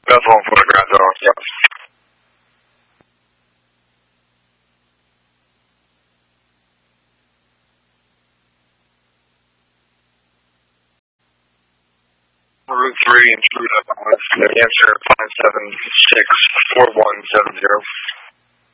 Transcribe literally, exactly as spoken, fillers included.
Cell phone photograph off, yeah. Route three, intruder, answer five seven six four one seven zero.